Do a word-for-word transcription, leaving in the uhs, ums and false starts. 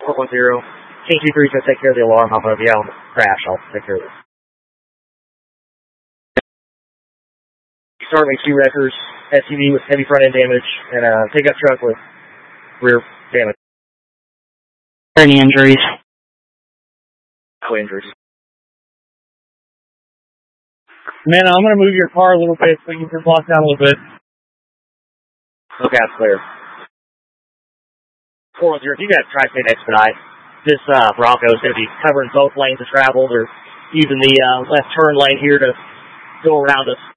four one zero. King two three is going to take care of the alarm. I'm going to be out on the crash. I'll take care of this. Start makes two wreckers, S U V with heavy front end damage, and a pickup truck with rear damage. Any injuries? No injuries. Man, I'm going to move your car a little bit so you can block down a little bit. Okay, that's clear. four one zero, if you got Tri-State Expedite, this uh, Bronco is going to be covering both lanes of travel. They're using the uh, left turn lane here to go around us.